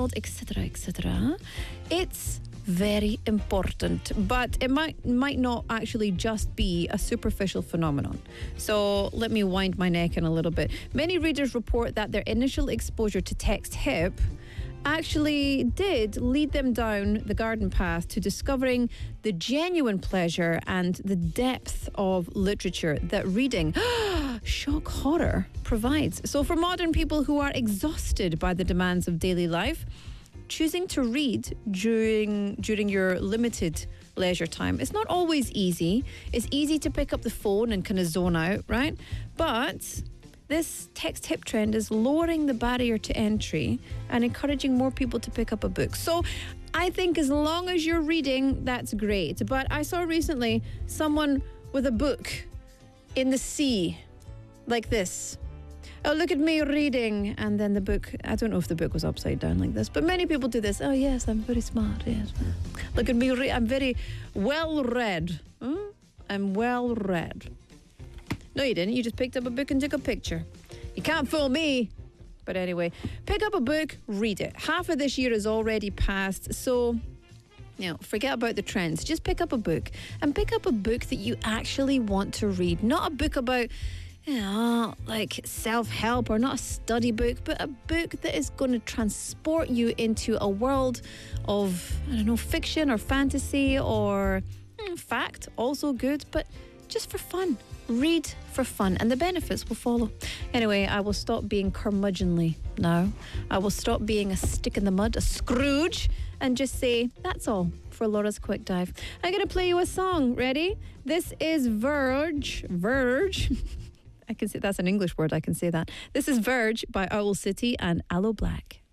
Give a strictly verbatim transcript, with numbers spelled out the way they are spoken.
world, et cetera, et cetera, it's very important, but it might might not actually just be a superficial phenomenon. So let me wind my neck in a little bit. Many readers report that their initial exposure to text hip actually did lead them down the garden path to discovering the genuine pleasure and the depth of literature that reading, shock horror, provides. So for modern people who are exhausted by the demands of daily life, choosing to read during during your limited leisure time, it's not always easy. It's easy to pick up the phone and kind of zone out, right? But this text hip trend is lowering the barrier to entry and encouraging more people to pick up a book. So I think as long as you're reading, that's great. But I saw recently someone with a book in the sea, like this. Oh, look at me reading. And then the book, I don't know if the book was upside down like this, but many people do this. Oh, yes, I'm very smart. Yes. Look at me. Re- I'm very well read. Hmm? I'm well read. No, you didn't. You just picked up a book and took a picture. You can't fool me. But anyway, pick up a book, read it. Half of this year is already passed, so you know, forget about the trends. Just pick up a book and pick up a book that you actually want to read. Not a book about, you know, like self-help, or not a study book, but a book that is going to transport you into a world of, I don't know, fiction or fantasy or mm, fact, also good, but just for fun. Read for fun, and the benefits will follow. Anyway, I will stop being curmudgeonly now. I will stop being a stick in the mud, a Scrooge, and just say, that's all for Laura's Quick Dive. I'm going to play you a song. Ready? This is Verge. Verge. I can say that's an English word. I can say that. This is Verge by Owl City and Aloe Black.